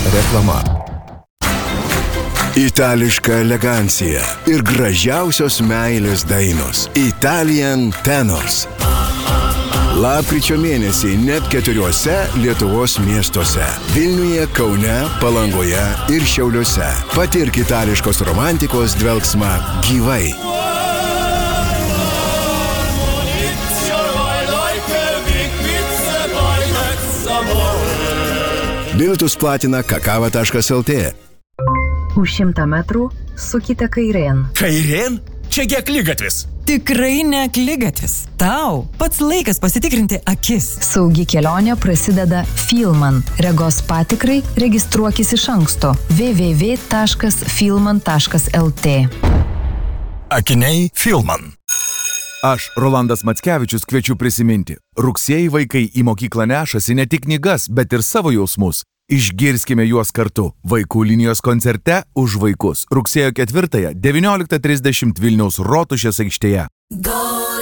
Reklama. Itališka elegancija ir gražiausios meilės dainos. Italian Tenors. Lapkričio mėnesį net 4 Lietuvos miestuose. Vilniuje, Kaune, Palangoje ir Šiauliuose. Patirk itališkos romantikos dvelksmą gyvai. Bilietus platina kakava.lt. Už 100 metrų sukite kairėn. Kairėn? Čiagi akligatvis. Tikrai ne akligatvis. Tau pats laikas pasitikrinti akis. Saugi kelionė prasideda Filman. Regos patikrai registruokis iš anksto. www.filman.lt. Akiniai Filman. Aš, Rolandas Mackevičius, kviečiu prisiminti. Rugsėjį vaikai į mokyklą nešasi ne tik knygas, bet ir savo jausmus. Išgirskime juos kartu. Vaikų linijos koncerte už vaikus. Rugsėjo 4, 19:30 Vilniaus Rotušės aikštėje.